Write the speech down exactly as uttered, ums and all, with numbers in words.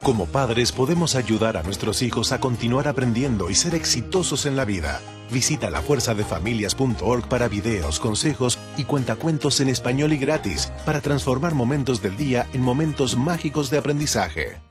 Como padres podemos ayudar a nuestros hijos a continuar aprendiendo y ser exitosos en la vida. Visita la fuerza de familias punto org para videos, consejos y cuentacuentos en español y gratis para transformar momentos del día en momentos mágicos de aprendizaje.